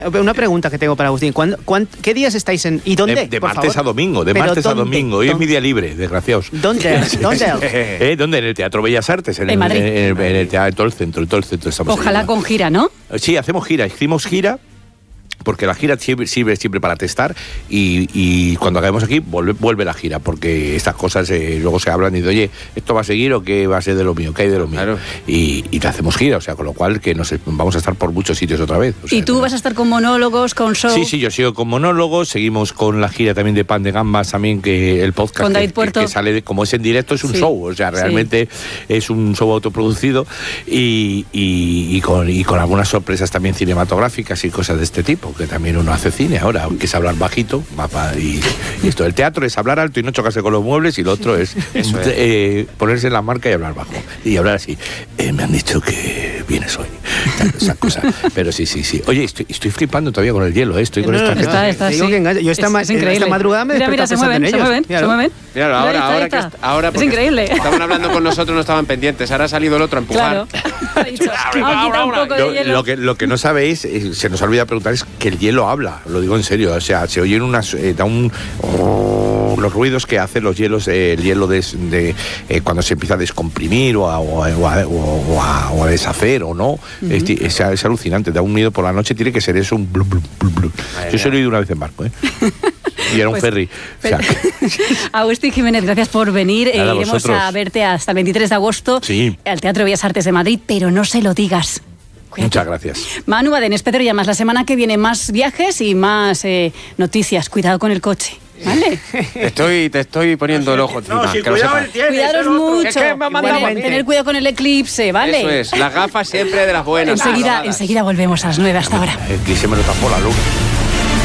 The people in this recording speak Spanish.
Una pregunta que tengo para Agustín. ¿Qué días estáis en...? ¿Y dónde? De martes a domingo, de martes a domingo. Hoy es mi día libre, desgraciados. ¿Dónde? ¿Dónde? En el Teatro Bellas Artes, en Madrid. En el teatro, todo el centro estamos. Ojalá con gira, ¿no? Sí, hacemos gira, hicimos gira. Porque la gira sirve siempre para testar y cuando acabemos aquí vuelve la gira, porque estas cosas luego se hablan y dicen, oye, ¿esto va a seguir o qué va a ser de lo mío? ¿Qué hay de lo mío? Claro. Y te hacemos gira, o sea, con lo cual que vamos a estar por muchos sitios otra vez. O sea, ¿y tú vas a estar con monólogos, con show? Sí, yo sigo con monólogos, seguimos con la gira también de Pan de Gambas, también que el podcast con David Puerto. Que sale, como es en directo, es un show, o sea, realmente es un show autoproducido y con algunas sorpresas también cinematográficas y cosas de este tipo, que también uno hace cine ahora, aunque es hablar bajito, y esto, el teatro es hablar alto y no chocarse con los muebles, y lo otro es ponerse en la marca y hablar bajo, y hablar así, me han dicho que vienes hoy, esas cosas, pero sí. Oye, estoy flipando todavía con el hielo, estoy con esta gente. Yo esta madrugada me mira, se mueven. Claro, ahora es increíble. Estaban hablando con nosotros, no estaban pendientes, ahora ha salido el otro a empujar. Claro. Lo que no sabéis, se nos olvida preguntar, es que el hielo habla, lo digo en serio, o sea, se oyen los ruidos que hacen los hielos, el hielo cuando se empieza a descomprimir o a deshacer o no, es alucinante, da un miedo por la noche, tiene que ser eso, un blu, blu, blu, blu. Yo se lo he oído una vez en barco, y era un ferry. O sea. Agustín Jiménez, gracias por venir. Iremos a verte hasta el 23 de agosto al Teatro Bellas Artes de Madrid, pero no se lo digas. Cuídate. Muchas gracias. Manu Badenes, Pedro Llamas, la semana que viene más viajes y más noticias. Cuidado con el coche, ¿vale? Te estoy poniendo el ojo encima. Cuidaros mucho. Es que me ha mandado tener cuidado con el eclipse, ¿vale? Eso es, las gafas siempre de las buenas. Enseguida volvemos a las 9 hasta ahora. El cliché me lo tapó la luna.